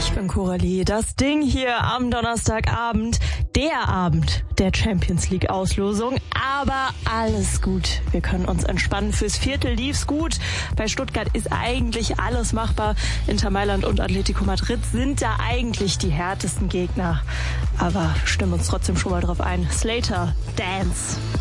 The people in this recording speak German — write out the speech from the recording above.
Ich bin Coralie. Das Ding hier am Donnerstagabend, der Abend der Champions League Auslosung, aber alles gut. Wir können uns entspannen. Fürs Viertel lief's gut. Bei Stuttgart ist eigentlich alles machbar. Inter Mailand und Atletico Madrid sind da eigentlich die härtesten Gegner. Aber stimmen uns trotzdem schon mal drauf ein. Slater, Dance.